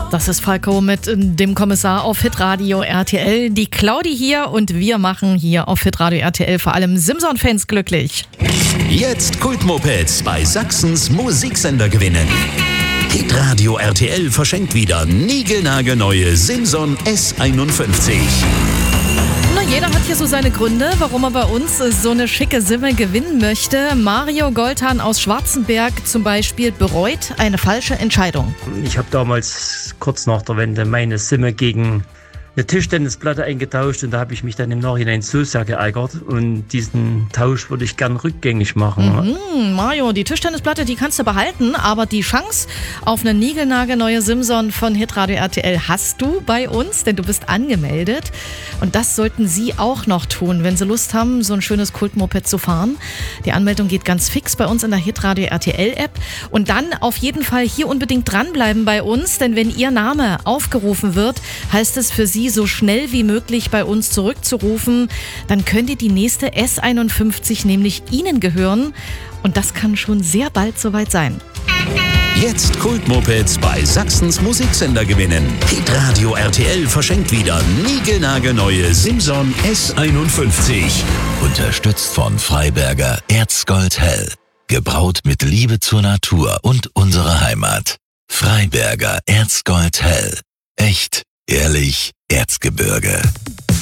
Das ist Falco mit dem Kommissar auf Hitradio RTL. Die Claudi hier und wir machen hier auf Hitradio RTL vor allem Simson-Fans glücklich. Jetzt Kultmopeds bei Sachsens Musiksender gewinnen. Hitradio RTL verschenkt wieder niegelnagelneue Simson S51. Jeder hat hier so seine Gründe, warum er bei uns so eine schicke Simme gewinnen möchte. Mario Goldhahn aus Schwarzenberg zum Beispiel bereut eine falsche Entscheidung. Ich habe damals kurz nach der Wende meine Simme gegen eine Tischtennisplatte eingetauscht und da habe ich mich dann im Nachhinein so sehr geärgert und diesen Tausch würde ich gern rückgängig machen. Mario, die Tischtennisplatte, die kannst du behalten, aber die Chance auf eine niegelnagelneue Simson von Hitradio RTL hast du bei uns, denn du bist angemeldet und das sollten Sie auch noch tun, wenn Sie Lust haben, so ein schönes Kultmoped zu fahren. Die Anmeldung geht ganz fix bei uns in der Hitradio RTL App und dann auf jeden Fall hier unbedingt dranbleiben bei uns, denn wenn Ihr Name aufgerufen wird, heißt es für Sie so schnell wie möglich bei uns zurückzurufen, dann könnte die nächste S51 nämlich Ihnen gehören und das kann schon sehr bald soweit sein. Jetzt Kultmopeds bei Sachsens Musiksender gewinnen. Hitradio RTL verschenkt wieder niegelnagelneue Simson S51. Unterstützt von Freiberger Erzgold Hell. Gebraut mit Liebe zur Natur und unserer Heimat. Freiberger Erzgold Hell. Echt, ehrlich, Erzgebirge.